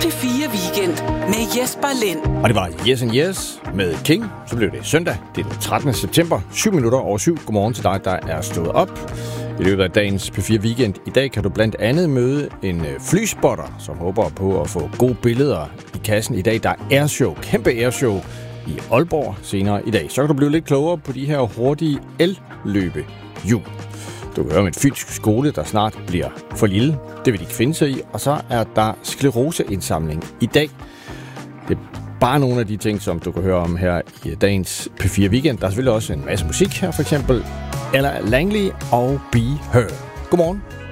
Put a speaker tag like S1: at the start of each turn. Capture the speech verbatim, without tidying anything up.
S1: P fire Weekend med Jesper Lind.
S2: Og det var Yes and Yes med King. Så blev det søndag. Det er den trettende september. syv minutter over syv. Godmorgen til dig, der er stået op. I løbet af dagens P fire Weekend i dag kan du blandt andet møde en flyspotter, som håber på at få gode billeder i kassen i dag. Der er airshow, kæmpe airshow i Aalborg senere i dag. Så kan du blive lidt klogere på de her hurtige el-løbehjul. Du kan høre om et fynsk skole, der snart bliver for lille. Det vil de ikke finde sig i. Og så er der skleroseindsamling i dag. Det er bare nogle af de ting, som du kan høre om her i dagens P fire Weekend. Der er selvfølgelig også en masse musik her, for eksempel Ella Langley og Be Her. Godmorgen.